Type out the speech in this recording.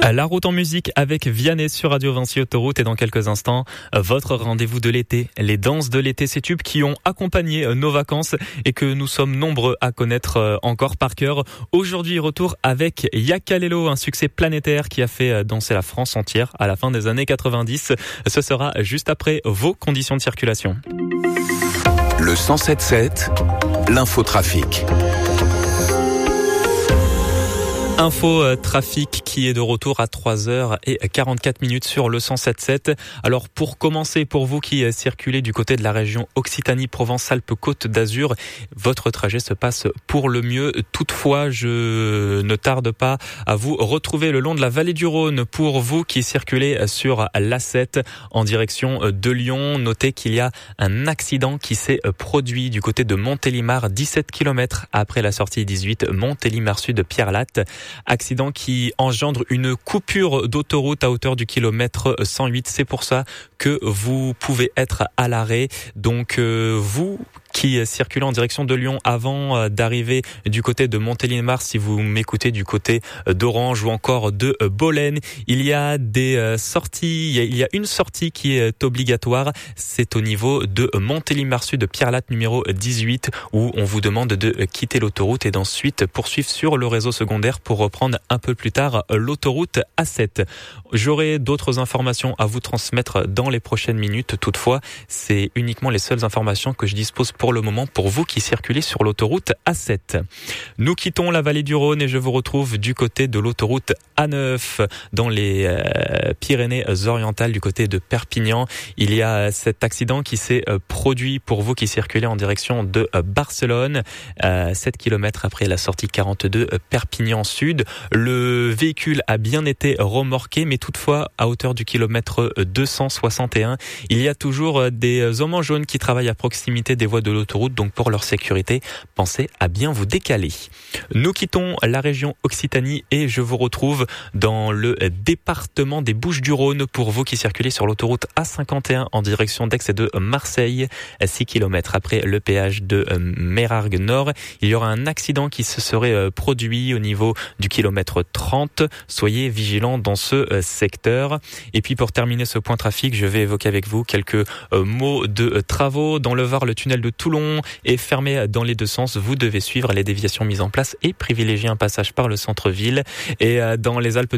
La route en musique avec Vianney sur Radio Vinci Autoroute et dans quelques instants, votre rendez-vous de l'été. Les danses de l'été, ces tubes qui ont accompagné nos vacances et que nous sommes nombreux à connaître encore par cœur. Aujourd'hui, retour avec Yakalelo, un succès planétaire qui a fait danser la France entière à la fin des années 90. Ce sera juste après vos conditions de circulation. Le 107.7, l'infotrafic. Info trafic qui est de retour à 3h44 sur le 107.7. Alors pour commencer, pour vous qui circulez du côté de la région Occitanie-Provence-Alpes-Côte d'Azur, votre trajet se passe pour le mieux. Toutefois, je ne tarde pas à vous retrouver le long de la vallée du Rhône. Pour vous qui circulez sur l'A7 en direction de Lyon, notez qu'il y a un accident qui s'est produit du côté de Montélimar, 17 km après la sortie 18 Montélimar Sud de Pierrelatte. Accident qui engendre une coupure d'autoroute à hauteur du kilomètre 108. C'est pour ça que vous pouvez être à l'arrêt. Donc vous qui circulez en direction de Lyon avant d'arriver du côté de Montélimar, si vous m'écoutez du côté d'Orange ou encore de Bolène, il y a des sorties, il y a une sortie qui est obligatoire, c'est au niveau de Montélimar Sud de Pierrelatte numéro 18 où on vous demande de quitter l'autoroute et d'ensuite poursuivre sur le réseau secondaire pour reprendre un peu plus tard l'autoroute A7. J'aurai d'autres informations à vous transmettre dans les prochaines minutes, toutefois c'est uniquement les seules informations que je dispose pour le moment pour vous qui circulez sur l'autoroute A7. Nous quittons la vallée du Rhône et je vous retrouve du côté de l'autoroute A9 dans les Pyrénées-Orientales du côté de Perpignan. Il y a cet accident qui s'est produit pour vous qui circulez en direction de Barcelone, 7 km après la sortie 42 Perpignan Sud. Le véhicule a bien été remorqué, mais toutefois à hauteur du kilomètre 261, il y a toujours des hommes en jaune qui travaillent à proximité des voies de l'autoroute, donc pour leur sécurité, pensez à bien vous décaler. Nous quittons la région Occitanie et je vous retrouve dans le département des Bouches-du-Rhône pour vous qui circulez sur l'autoroute A51 en direction d'Aix et de Marseille, 6 km après le péage de Mérargues Nord. Il y aura un accident qui se serait produit au niveau du kilomètre 30. Soyez vigilants dans ce secteur. Et puis pour terminer ce point trafic, je vais évoquer avec vous quelques mots de travaux. Dans le Var, le tunnel de Toulon est fermé dans les deux sens. Vous devez suivre les déviations mises en place et privilégier un passage par le centre-ville. Et dans les Alpes